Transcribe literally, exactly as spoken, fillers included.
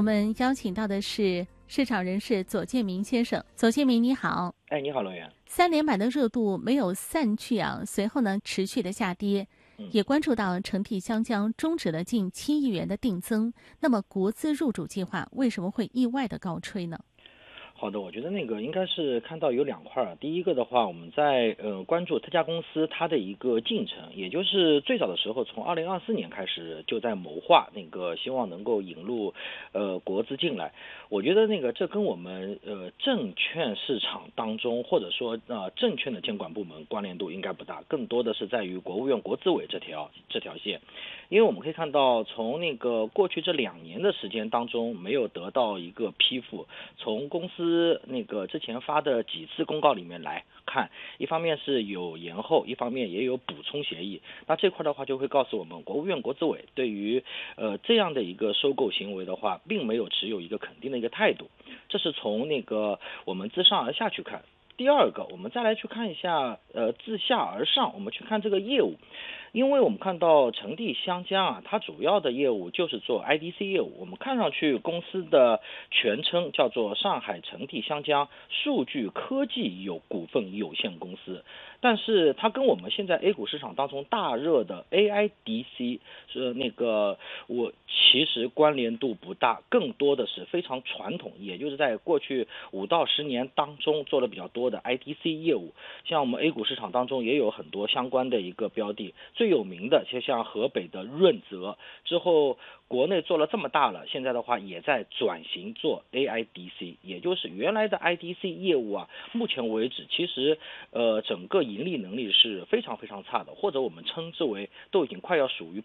我们邀请到的是市场人士左建明先生。左建明你好。 哎，你好，罗源。 三连板的热度没有散去啊，随后呢持续的下跌，也关注到成地香江终止了近七亿元的定增，那么国资入主计划为什么会意外的高吹呢？ 好的，我觉得那个应该是看到有两块儿。第一个的话，我们在呃关注这家公司它的一个进程，也就是最早的时候，从二零二四年开始就在谋划那个希望能够引入呃国资进来。我觉得那个这跟我们呃证券市场当中或者说呃证券的监管部门关联度应该不大，更多的是在于国务院国资委这条这条线。因为我们可以看到，从那个过去这两年的时间当中没有得到一个批复，从公司那个之前发的几次公告里面来看，一方面是有延后，一方面也有补充协议。那这块的话就会告诉我们，国务院国资委对于呃这样的一个收购行为的话，并没有持有一个肯定的一个态度。这是从那个我们自上而下去看。第二个，我们再来去看一下呃自下而上，我们去看这个业务。因为我们看到成地香江啊，它主要的业务就是做 I D C 业务。我们看上去公司的全称叫做上海成地香江数据科技有股份有限公司，但是它跟我们现在 A 股市场当中大热的 A I D C 是那个我其实关联度不大，更多的是非常传统，也就是在过去五到十年当中做了比较多的 I D C 业务。像我们 A 股市场当中也有很多相关的一个标的。最有名的就像河北的润泽，之后国内做了这么大了，现在的话也在转型做 A I D C， 也就是原来的 I D C 业务啊，目前为止其实呃整个盈利能力是非常非常差的，或者我们称之为都已经快要属于